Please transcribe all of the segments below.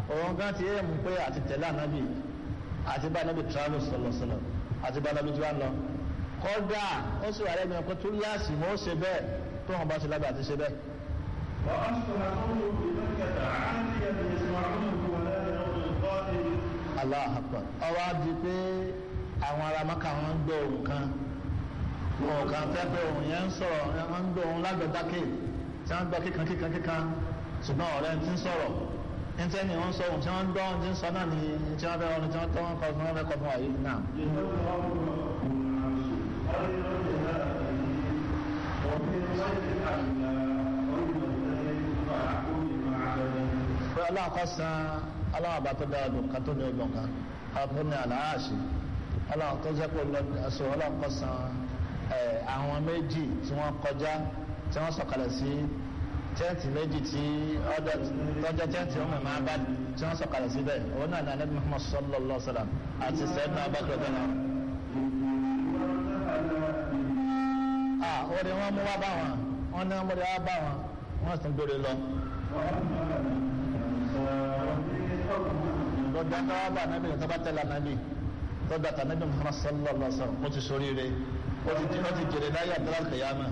òun kan ti yẹ mú pé àti tẹ̀lé ànábì àti bá ànábì travel sọlọsọlọ àti bá ànábì tí wọ́n lọ kọ́dà ó sì wà lẹ́nu ọkọ̀ tó láàsì mọ́ ó ṣe bẹ́ẹ̀ tó hàn bá ṣe lábẹ́ àti ṣe bẹ́ẹ̀. Allahu Akbar ọwọ́ á di pé àwọn ará Mákà wọn ń gbọ́ ohùn kan ohùn kan fẹ́ pé ohùn yẹn ń sọ̀rọ̀ wọn ń gbọ́ ohùn lágbẹ̀dákè tí wọ́n ń gbọ́ kíkan ṣùgbọ́n ọ̀rẹ́ ti ń sọ̀rọ̀ nítorí wọ́n sọ ohun tí wọ́n ń gbọ́ ohun tí ń sọ náà ni tí wọ́n fẹ́ ọ̀run tí wọ́n kọ́ fún wọn fẹ́ kọ́ fún wa yìí náà. pé ọlọ́run kọ́ san ọlọ́run àbá tó dára dùn ká tó ní ọgbọ̀n kan ọlọ́run ní àlàáṣì ọlọ́run tó jẹ́ pé ọlọ́run kọ́ san àwọn méjì tí wọ́n kọjá tí wọ́n sọ̀kalẹ̀ sí tẹ́ǹtì méjì tí tọ́jọ́ tẹ́ǹtì ọmọ máa bá tí wọ́n sọ̀kalẹ̀ síbẹ̀ òun náà ní Ànábì Muhammad sallallahu alaihi wasallam àti Sayyidina Abubakar náà. orí wọn mú wá bá wọn ní wọn mú wá bá wọn tún gbére lọ. lọ́dọ̀ tó wá bá Ànábì tó bá tẹ̀lé Ànábì tó dàtà Ànábì Muhammad sallallahu alaihi wasallam ó ti ṣoríire ó ti jèrè láyé àtàlà kìyàmá.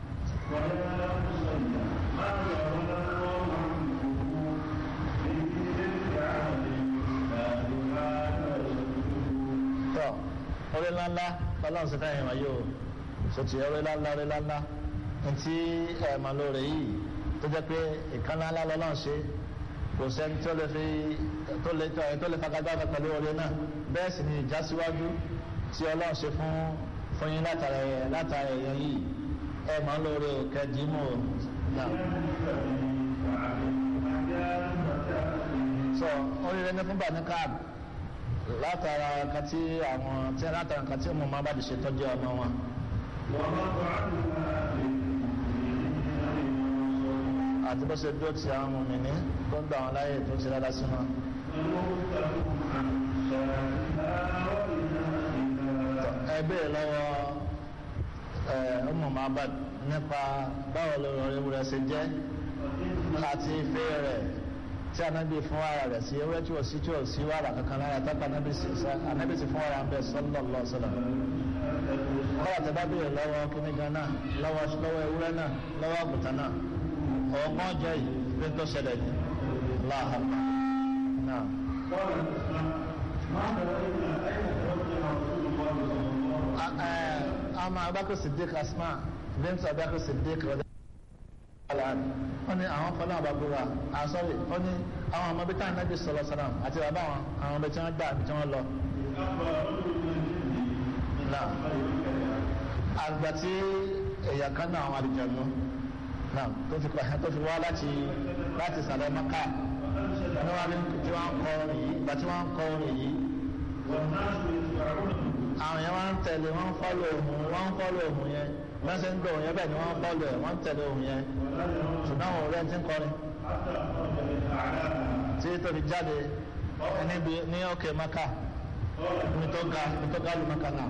tọ́ orí ńláńlá ọlọ́run sí fẹ́yìn wáyé o sọtì orí ńláńlá ntí ẹ̀ẹ̀mà lóore yìí tó jẹ́ pé ìkànnì ńlá lọ́lọ́run ṣe kò sẹ́ni tó lè fagagbága pẹ̀lú orí náà bẹ́ẹ̀ sì ni ìjásíwájú tí ọlọ́run ṣe fún yín látara èèyàn yìí ẹ̀ẹ̀mà lóore kẹdìímù náà. sọ oríire ní fún bani káàbù látara kàtí ọmọ máa bá di ṣe tọ́jú ọmọ wọn. àti bó ṣe dúró ti àwọn mùmínì tó ń gbà wọn láyè tó ń ṣe dáadáa sí wọn. ẹ béèrè lọ́wọ́ ọmọ máa bá nípa báwo lórí ewúrẹ́ ṣe jẹ́ àti ìfẹ́ rẹ̀ tí anábì fún ara rẹ̀ sí ewúrẹ́ tí ò sí wàrà kankan lára tápá anábì ti fún ara ń bẹ sallallahu alaihi wasallam. kọ́lá tẹ bá béèrè lọ́wọ́ kíní gan náà lọ́wọ́ ewúrẹ́ náà lọ́wọ́ àgùntàn náà ọgbọ́n jẹ́ ìpín tó ṣẹlẹ̀ ní láàbà náà. ama Abubakar Siddiq Asma bint Abubakar Siddiq wọ́n ní àwọn fọlá àbábúra àsọ́rì wọ́n ní àwọn ọmọ bíi Ànábì sallallahu alaihi wasallam àti bàbá àwọn ọmọ tí wọ́n gbà tí wọ́n lọ. àgbà tí èèyàn kan náà àwọn àlùjànnú náà tó fi wá láti sàlẹ̀ Mákà ní wọ́n tí wọ́n kọ orin yìí ìgbà tí wọ́n kọ orin yìí àwọn yẹn wọ́n ń tẹ̀lé wọ́n ń fọ́lọ̀ ohun yẹn wọ́n ṣe ń gbọ́ ohun yẹn bẹ́ẹ̀ ni wọ́n ń fọ́lọ̀ ẹ̀ wọ́n ń tẹ̀lé ohun yẹn ṣùgbọ́n àwọn ọ̀rẹ́ ti ń kọrin tí tóbi jáde ní òkè Mákà ní tó ga lu Mákà náà.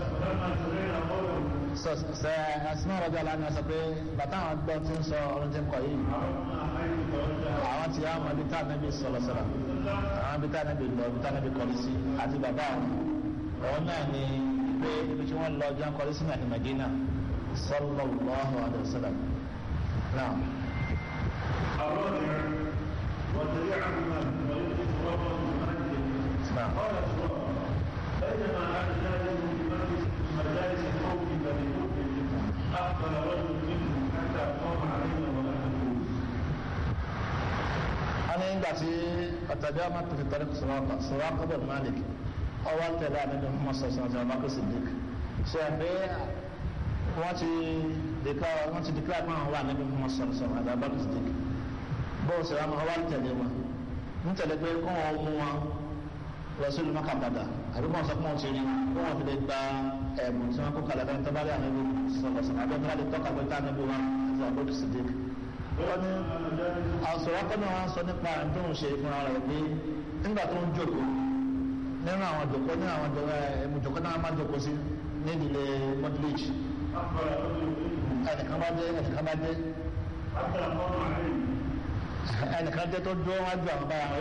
sẹ Asma radiyallahu anha sọ pé bàtà àwọn gbọ́ tí ń sọ ọ̀run tí ń kọ yìí àwọn ti yá ọmọdé tá Ànábì sallallahu alaihi wasallam àwọn bí tá Ànábì lọ bí tá Ànábì kọrí sí àti bàbá àwọn náà ni pé ibi tí wọ́n lọ jẹ́ kọrí sí ní Madina sallallahu alaihi wasallam náà. بينما أنا جالس في مجالس القوم بني بكر أقبل رجل منهم حتى قام علينا ولا نقول. أنا عندي أتجمع في طريق سراقة بن مالك أول تلا من محمد صلى الله عليه وسلم الصديق. شافعي wọ́n ti declare pé àwọn wà níbi Muhammad sallallahu alaihi wasallam Abubakar Siddiq bọ́ọ̀ sọ̀rọ̀ àwọn wà tẹ̀lé wọn ń tẹ̀lé pé kọ́ wọn mú wọn lọ́sọ̀lù Mákà padà àbí kọ́ wọn sọ pé wọ́n ti rí kó wọn fi lè gba ẹ̀bùn tí wọ́n kó kalẹ̀ fẹ́ tọ́ba rí ànábì sallallahu alaihi wasallam abẹ́tọ́ lè tọ́ka pé tánábì wọn àti Abubakar Siddiq. wọ́n ní àsọ̀rọ̀ akọ́nà wọn sọ nípa àdéhùn ṣe fúnra rẹ̀ pé nígbà tó ń jókòó nínú àwọn jòkó ní àwọn jòkó náà máa jòkó sí ní ìdílé mọ́tílíjì ẹnìkan bá dé tó dúró wájú àwọn báyà